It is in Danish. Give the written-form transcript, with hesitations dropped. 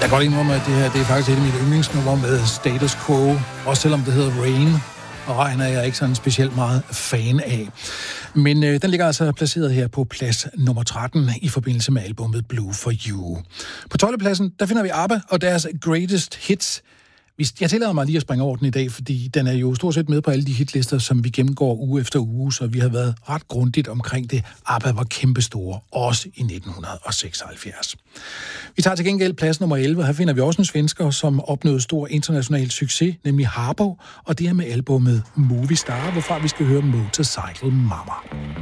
Jeg kan godt indrømme, at det her det er faktisk et af mine yndlingsnumre med Status Quo, også selvom det hedder Rain, og regn er jeg ikke sådan specielt meget fan af. Men den ligger altså placeret her på plads nummer 13 i forbindelse med albumet Blue for You. På 12. pladsen, der finder vi ABBA og deres Greatest Hits. Jeg tillader mig lige at springe over den i dag, fordi den er jo stort set med på alle de hitlister, som vi gennemgår uge efter uge, så vi har været ret grundigt omkring det. ABBA var kæmpestore, også i 1976. Vi tager til gengæld plads nummer 11. Her finder vi også en svensker, som opnåede stor international succes, nemlig Harbo, og det er med albumet Movie Star, hvorfra vi skal høre Motorcycle Mama.